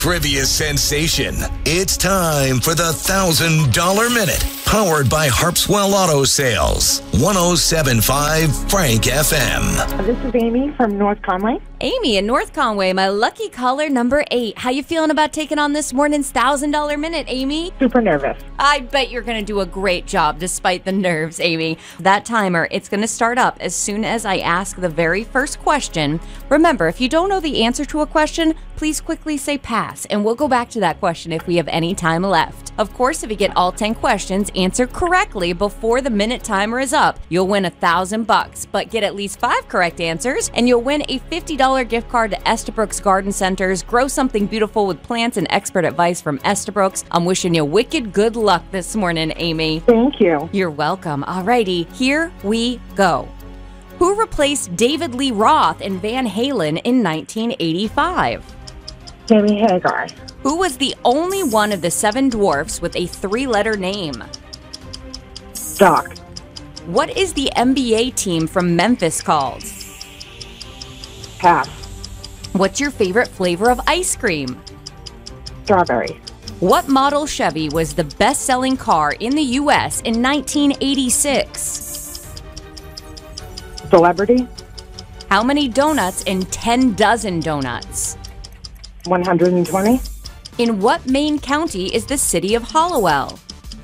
Trivia sensation. It's time for the $1,000 Minute. Powered by Harpswell Auto Sales. 107.5 Frank FM. This is Amy from North Conway. Amy in North Conway, my lucky caller number 8. How you feeling about taking on this morning's $1,000 Minute, Amy? Super nervous. I bet you're going to do a great job despite the nerves, Amy. That timer, it's going to start up as soon as I ask the very first question. Remember, if you don't know the answer to a question, please quickly say pass, and we'll go back to that question if we have any time left. Of course, if you get all 10 questions answered correctly before the minute timer is up, you'll win $1,000, but get at least 5 correct answers, and you'll win a $50 gift card to Estabrooks Garden Centers. Grow something beautiful with plants and expert advice from Estabrooks. I'm wishing you wicked good luck this morning, Amy. Thank you. You're welcome. Alrighty, here we go. Who replaced David Lee Roth in Van Halen in 1985? Sammy Hagar. Who was the only one of the 7 dwarfs with a 3-letter name? Doc. What is the NBA team from Memphis called? Pass. What's your favorite flavor of ice cream? Strawberry. What model Chevy was the best-selling car in the U.S. in 1986? Celebrity. How many donuts in 10 dozen donuts? 120. In what Maine county is the city of Hallowell?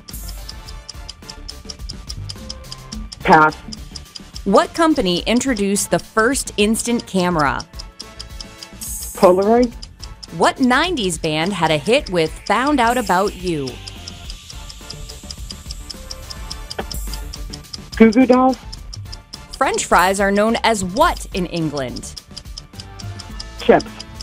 Pass. What company introduced the first instant camera? Polaroid. What 90s band had a hit with Found Out About You? Goo Goo Dolls. French fries are known as what in England? Chips.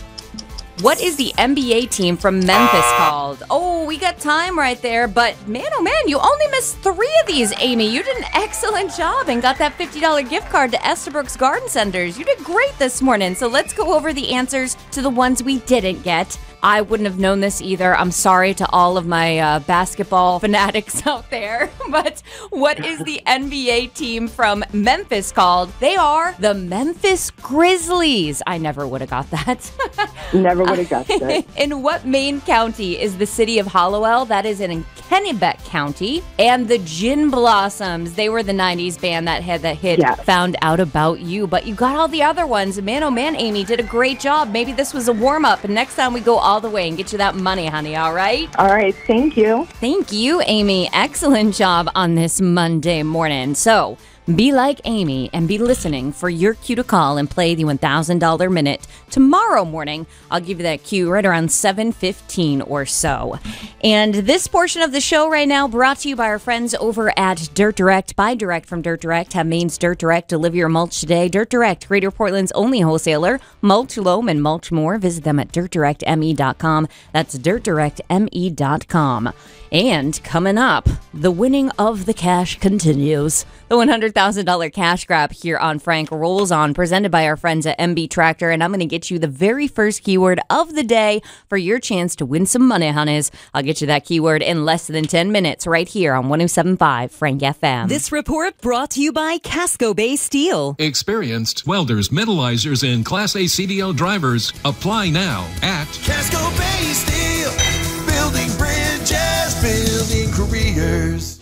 What is the NBA team from Memphis called? Oh, we got time right there, but man, oh man, you only missed 3 of these, Amy. You did an excellent job and got that $50 gift card to Estabrooks Garden Centers. You did great this morning, so let's go over the answers to the ones we didn't get. I wouldn't have known this either. I'm sorry to all of my basketball fanatics out there, but what is the NBA team from Memphis called? They are the Memphis Grizzlies. I never would have got that. Never would have guessed it. In what Maine county is the city of Hallowell? That is in Kennebec County. And the Gin Blossoms, they were the 90s band that had that hit, Yes. Found Out About You. But you got all the other ones. Man, oh man, Amy did a great job. Maybe this was a warm-up, and next time we go all the way and get you that money, honey, all right? All right. Thank you. Thank you, Amy. Excellent job on this Monday morning. So, be like Amy and be listening for your cue to call and play the $1,000 Minute. Tomorrow morning, I'll give you that cue right around 7:15 or so. And this portion of the show right now brought to you by our friends over at Dirt Direct. Buy direct from Dirt Direct. Have Maine's Dirt Direct deliver your mulch today. Dirt Direct, Greater Portland's only wholesaler. Mulch, loam, and mulch more. Visit them at dirtdirectme.com. That's dirtdirectme.com. And coming up, the winning of the cash continues. The $100,000 cash grab here on Frank rolls on, presented by our friends at MB Tractor. And I'm going to get you the very first keyword of the day for your chance to win some money, honeys. I'll get you that keyword in less than 10 minutes right here on 107.5 Frank FM. This report brought to you by Casco Bay Steel. Experienced welders, metallizers, and Class A CDL drivers. Apply now at Casco Bay Steel, building bridges, building careers.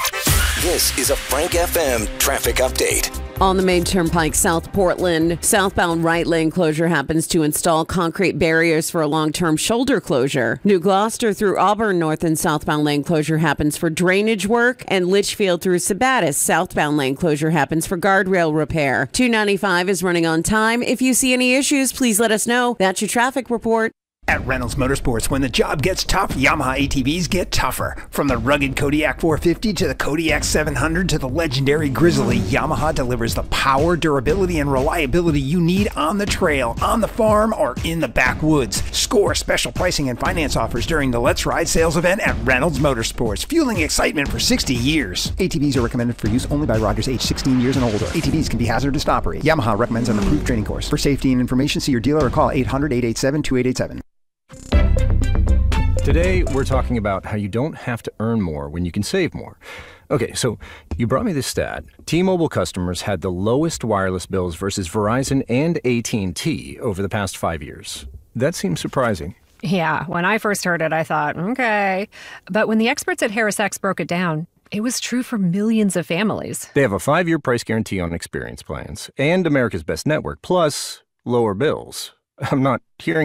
This is a Frank FM traffic update. On the main turnpike, South Portland, southbound right lane closure happens to install concrete barriers for a long-term shoulder closure. New Gloucester through Auburn, north and southbound lane closure happens for drainage work. And Litchfield through Sabattis, southbound lane closure happens for guardrail repair. 295 is running on time. If you see any issues, please let us know. That's your traffic report. At Reynolds Motorsports, when the job gets tough, Yamaha ATVs get tougher. From the rugged Kodiak 450 to the Kodiak 700 to the legendary Grizzly, Yamaha delivers the power, durability, and reliability you need on the trail, on the farm, or in the backwoods. Score special pricing and finance offers during the Let's Ride sales event at Reynolds Motorsports, fueling excitement for 60 years. ATVs are recommended for use only by riders age 16 years and older. ATVs can be hazardous to operate. Yamaha recommends an approved training course. For safety and information, see your dealer or call 800-887-2887. Today, we're talking about how you don't have to earn more when you can save more. Okay, so you brought me this stat. T-Mobile customers had the lowest wireless bills versus Verizon and AT&T over the past 5 years. That seems surprising. Yeah, when I first heard it, I thought, okay. But when the experts at Harris X broke it down, it was true for millions of families. They have a 5-year price guarantee on experience plans and America's Best Network, plus lower bills. I'm not hearing